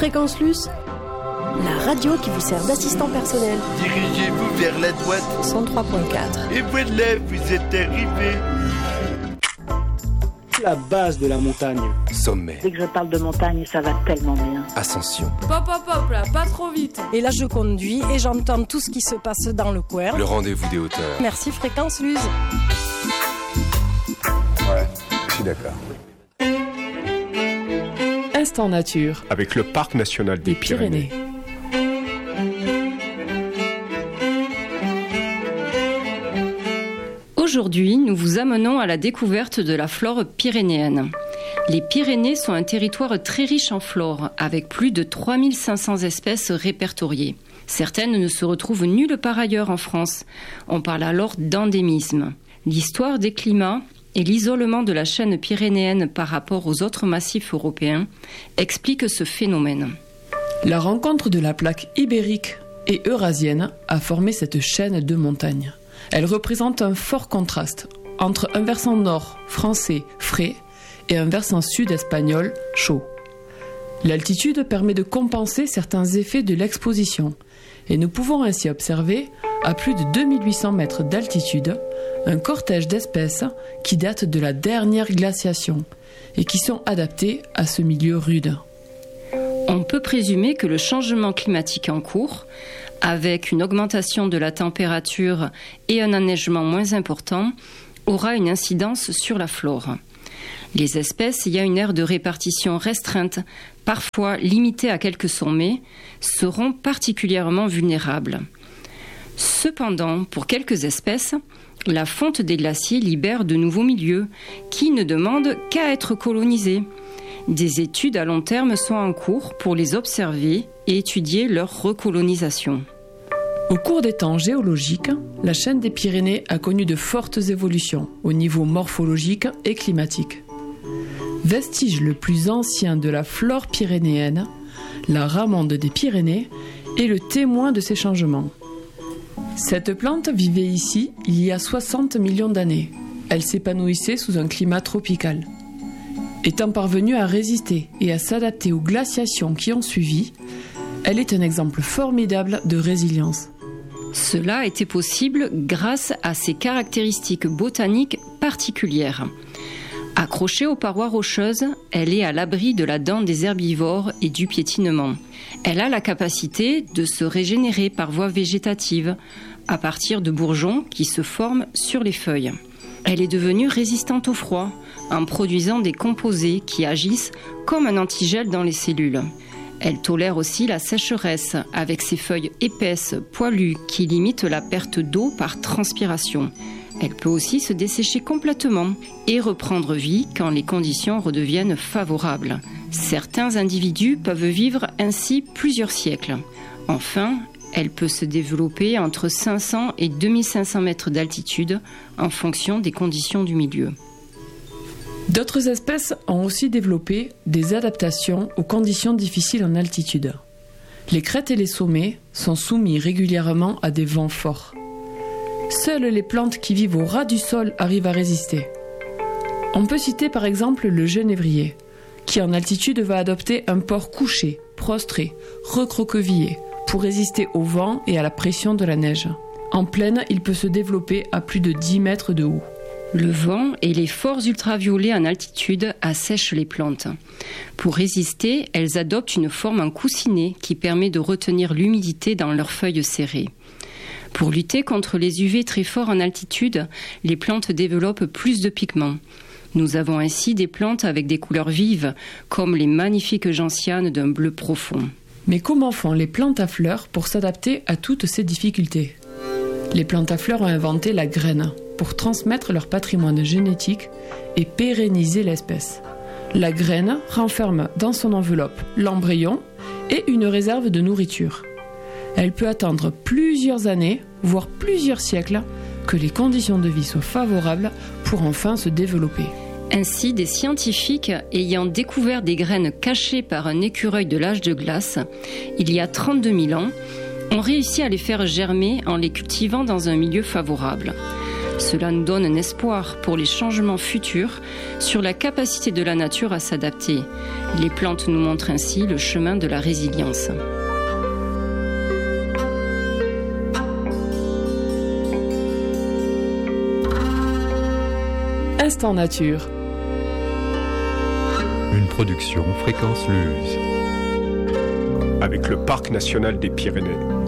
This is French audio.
Fréquence Luce, la radio qui vous sert d'assistant personnel. Dirigez-vous vers la droite. 103.4. Et voilà, vous êtes arrivés. La base de la montagne. Sommet. Dès que je parle de montagne, ça va tellement bien. Ascension. Pop, pop, pop, là, pas trop vite. Et là, je conduis et j'entends tout ce qui se passe dans le coin. Le rendez-vous des hauteurs. Merci Fréquence Luce. Ouais, je suis d'accord. Instant nature. Avec le Parc national des Pyrénées. Aujourd'hui, nous vous amenons à la découverte de la flore pyrénéenne. Les Pyrénées sont un territoire très riche en flore, avec plus de 3500 espèces répertoriées. Certaines ne se retrouvent nulle part ailleurs en France. On parle alors d'endémisme. L'histoire des climats et l'isolement de la chaîne pyrénéenne par rapport aux autres massifs européens expliquent ce phénomène. La rencontre de la plaque ibérique et eurasienne a formé cette chaîne de montagnes. Elle représente un fort contraste entre un versant nord français frais et un versant sud espagnol chaud. L'altitude permet de compenser certains effets de l'exposition et nous pouvons ainsi observer, à plus de 2800 mètres d'altitude, un cortège d'espèces qui datent de la dernière glaciation et qui sont adaptées à ce milieu rude. On peut présumer que le changement climatique en cours, avec une augmentation de la température et un enneigement moins important, aura une incidence sur la flore. Les espèces ayant une aire de répartition restreinte, parfois limitée à quelques sommets, seront particulièrement vulnérables. Cependant, pour quelques espèces, la fonte des glaciers libère de nouveaux milieux qui ne demandent qu'à être colonisés. Des études à long terme sont en cours pour les observer et étudier leur recolonisation. Au cours des temps géologiques, la chaîne des Pyrénées a connu de fortes évolutions au niveau morphologique et climatique. Vestige le plus ancien de la flore pyrénéenne, la ramande des Pyrénées est le témoin de ces changements. Cette plante vivait ici il y a 60 millions d'années. Elle s'épanouissait sous un climat tropical. Étant parvenue à résister et à s'adapter aux glaciations qui ont suivi, elle est un exemple formidable de résilience. Cela a été possible grâce à ses caractéristiques botaniques particulières. Accrochée aux parois rocheuses, elle est à l'abri de la dent des herbivores et du piétinement. Elle a la capacité de se régénérer par voie végétative, à partir de bourgeons qui se forment sur les feuilles. Elle est devenue résistante au froid, en produisant des composés qui agissent comme un antigel dans les cellules. Elle tolère aussi la sécheresse, avec ses feuilles épaisses, poilues, qui limitent la perte d'eau par transpiration. Elle peut aussi se dessécher complètement et reprendre vie quand les conditions redeviennent favorables. Certains individus peuvent vivre ainsi plusieurs siècles. Enfin, elle peut se développer entre 500 et 2500 mètres d'altitude en fonction des conditions du milieu. D'autres espèces ont aussi développé des adaptations aux conditions difficiles en altitude. Les crêtes et les sommets sont soumis régulièrement à des vents forts. Seules les plantes qui vivent au ras du sol arrivent à résister. On peut citer par exemple le genévrier, qui en altitude va adopter un port couché, prostré, recroquevillé, pour résister au vent et à la pression de la neige. En plaine, il peut se développer à plus de 10 mètres de haut. Le vent et les forts ultraviolets en altitude assèchent les plantes. Pour résister, elles adoptent une forme en coussinet qui permet de retenir l'humidité dans leurs feuilles serrées. Pour lutter contre les UV très forts en altitude, les plantes développent plus de pigments. Nous avons ainsi des plantes avec des couleurs vives, comme les magnifiques gentianes d'un bleu profond. Mais comment font les plantes à fleurs pour s'adapter à toutes ces difficultés ? Les plantes à fleurs ont inventé la graine pour transmettre leur patrimoine génétique et pérenniser l'espèce. La graine renferme dans son enveloppe l'embryon et une réserve de nourriture. Elle peut attendre plusieurs années, voire plusieurs siècles, que les conditions de vie soient favorables pour enfin se développer. Ainsi, des scientifiques ayant découvert des graines cachées par un écureuil de l'âge de glace, il y a 32 000 ans, ont réussi à les faire germer en les cultivant dans un milieu favorable. Cela nous donne un espoir pour les changements futurs sur la capacité de la nature à s'adapter. Les plantes nous montrent ainsi le chemin de la résilience. Instant Nature. Une production Fréquence Luz. Avec le Parc national des Pyrénées.